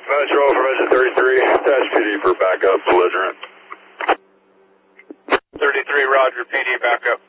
Metro for Measure 33, attach PD for backup, belligerent. 33, roger, PD backup.